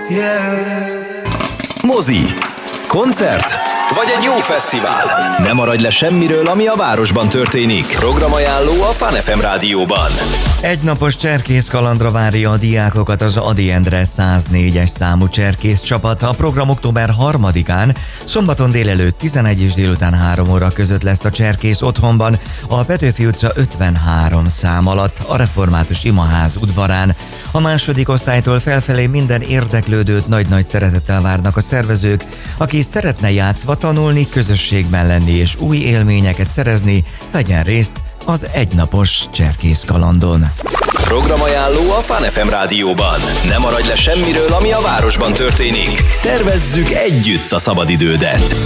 Mozi, koncert vagy egy jó fesztivál? Ne maradj le semmiről, ami a városban történik. Programajánló a Fun FM rádióban. Egynapos cserkész kalandra várja a diákokat az Ady Endre 104-es számú cserkész csapat. A program október 3-án, szombaton délelőtt 11 és délután 3 óra között lesz a cserkész otthonban, a Petőfi utca 53 szám alatt, a Református Imaház udvarán. A második osztálytól felfelé minden érdeklődőt nagy-nagy szeretettel várnak a szervezők, aki szeretne játszva tanulni, közösségben lenni és új élményeket szerezni, vegyen részt az egynapos cserkész kalandon. Programajánló a Fun FM rádióban. Ne maradj le semmiről, ami a városban történik. Tervezzük együtt a szabadidődet.